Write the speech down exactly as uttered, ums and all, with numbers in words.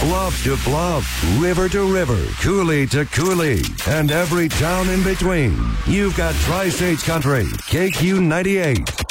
bluff to bluff, river to river, coulee to coulee, and every town in between. You've got Tri-States Country, K Q ninety-eight.